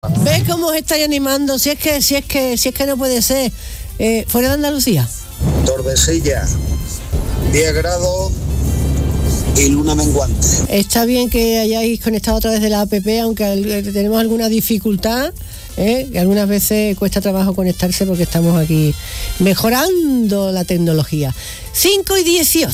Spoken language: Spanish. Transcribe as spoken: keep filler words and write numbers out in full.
¿Ves cómo os estáis animando? Si es que, si es que, si es que no puede ser. Eh, fuera de Andalucía. Tordesillas, diez grados y luna menguante. Está bien que hayáis conectado a través de la app, aunque tenemos alguna dificultad, ¿eh? Que algunas veces cuesta trabajo conectarse porque estamos aquí mejorando la tecnología. cinco y dieciocho.